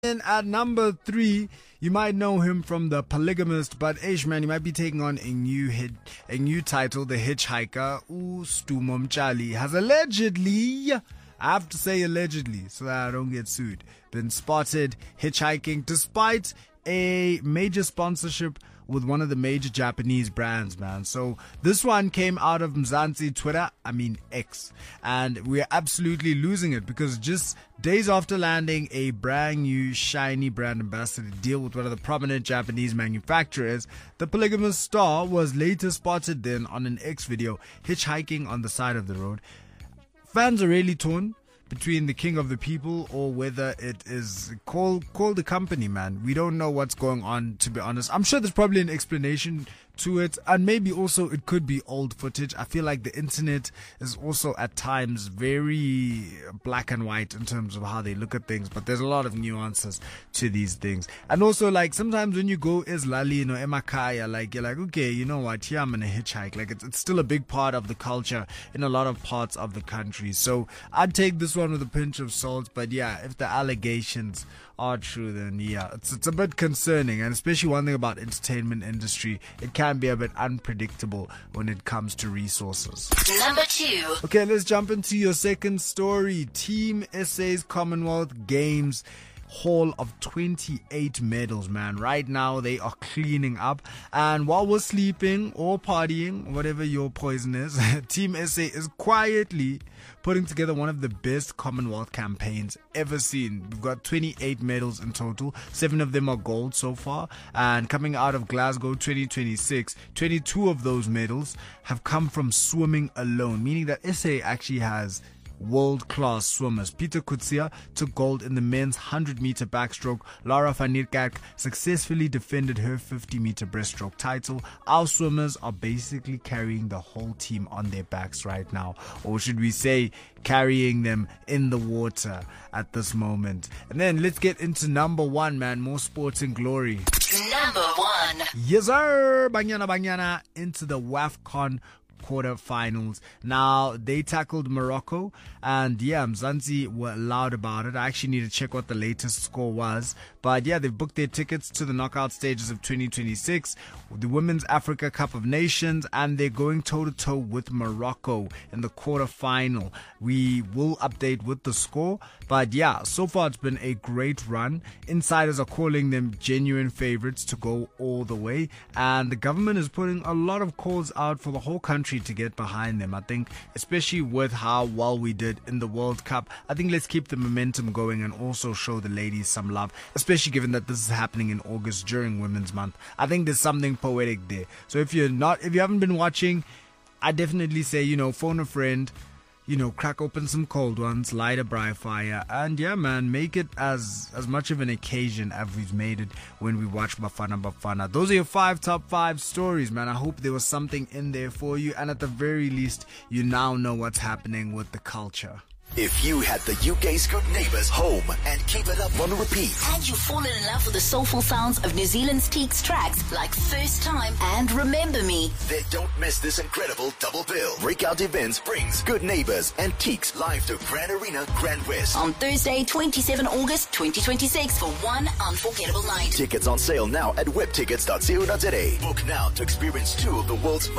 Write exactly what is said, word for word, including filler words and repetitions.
And at number three, you might know him from The Polygamist, but Ish, man, he might be taking on a new hit, a new title. The Hitchhiker, uStumo Mtshali, has allegedly, I have to say allegedly, so that I don't get sued, been spotted hitchhiking despite a major sponsorship with one of the major Japanese brands, man. So this one came out of Mzansi Twitter, I mean X, and we're absolutely losing it because just days after landing a brand new shiny brand ambassador deal with one of the prominent Japanese manufacturers, the Polygamist star was later spotted then on an X video hitchhiking on the side of the road. Fans are really torn between the king of the people or whether it is call call the company, man. We don't know what's going on, to be honest. I'm sure there's probably an explanation to it, and maybe also it could be old footage. I feel like the internet is also at times very black and white in terms of how they look at things, but there's a lot of nuances to these things. And also, like, sometimes when you go Islali, or Emakaya, like, you're like, okay, you know what, here I'm gonna hitchhike. Like, it's, it's still a big part of the culture in a lot of parts of the country. So I'd take this one with a pinch of salt, but yeah, if the allegations are true, then yeah, it's it's a bit concerning. And especially one thing about entertainment industry, it can be a bit unpredictable when it comes to resources. Number two. Okay, let's jump into your second story. Team S A's Commonwealth Games haul of twenty-eight medals, man. Right now they are cleaning up, and while we're sleeping or partying, whatever your poison is, Team S A is quietly putting together one of the best Commonwealth campaigns ever seen. We've got twenty-eight medals in total. Seven of them are gold so far, and coming out of Glasgow twenty twenty-six, twenty-two of those medals have come from swimming alone, meaning that S A actually has world-class swimmers. Peter Kutsia took gold in the men's one hundred meter backstroke. Laura van Niekerk successfully defended her fifty meter breaststroke title. Our swimmers are basically carrying the whole team on their backs right now, or should we say carrying them in the water at this moment. And then let's get into number one, man. More sports and glory. Number one. Yes sir, Banyana Banyana into the WAFCON quarterfinals. Now they tackled Morocco, and yeah, Mzansi were loud about it. I actually need to check what the latest score was, but yeah, they've booked their tickets to the knockout stages of twenty twenty-six, the Women's Africa Cup of Nations, and they're going toe to toe with Morocco in the quarterfinal. We will update with the score, but yeah, so far it's been a great run. Insiders are calling them genuine favorites to go all the way, and the government is putting a lot of calls out for the whole country to get behind them. I think especially with how well we did in the World Cup, I think let's keep the momentum going and also show the ladies some love, especially given that this is happening in August during Women's Month. I think there's something poetic there. So if you're not, if you haven't been watching, I definitely say, you know, phone a friend, you know, crack open some cold ones, light a bright fire, and yeah, man, make it as as much of an occasion as we've made it when we watch Bafana Bafana. Those are your five top five stories, man. I hope there was something in there for you, and at the very least, you now know what's happening with the culture. If you had the U K's Good Neighbours home and keep it up on repeat, and you've fallen in love with the soulful sounds of New Zealand's Teeks tracks like First Time and Remember Me, then don't miss this incredible double bill. Breakout Events brings Good Neighbours and Teeks live to Grand Arena, Grand West on Thursday, twenty-seventh of August twenty twenty-six for one unforgettable night. Tickets on sale now at web tickets dot co dot za. Book now to experience two of the world's